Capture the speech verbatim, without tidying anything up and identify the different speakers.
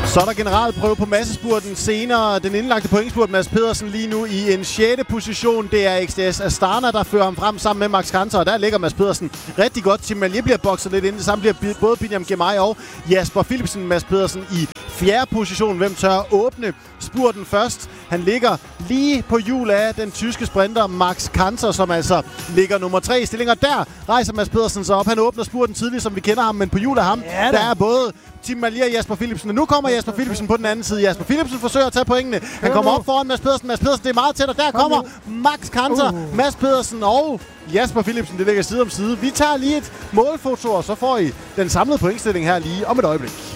Speaker 1: Så er der generalprøve på massespurten senere. Den indlagte pointspurt, Mads Pedersen lige nu i en sjette position. Det er X D S Astana, der fører ham frem sammen med Max Kanter, og der ligger Mads Pedersen rigtig godt. Tim Malje bliver bokset lidt ind. Det samme bliver både Binyam Girmay og Jasper Philipsen. Mads Pedersen i fjerde position. Hvem tør åbne spurten først? Han ligger lige på hjul af den tyske sprinter Max Kanter, som altså ligger nummer tre i stillinger. Der rejser Mads Pedersen sig op. Han åbner spurten tidligt, som vi kender ham, men på hjul af ham, ja, der er både Tim Malje og Jasper Philipsen. Og nu kommer Jasper Philipsen på den anden side. Jasper Philipsen forsøger at tage pointene. Han kommer op foran Mads Pedersen. Mads Pedersen, det er meget tæt, og der kommer Max Kanter, uh. Mads Pedersen og Jasper Philipsen. Det ligger side om side. Vi tager lige et målfoto, og så får I den samlede pointstilling her lige om et øjeblik.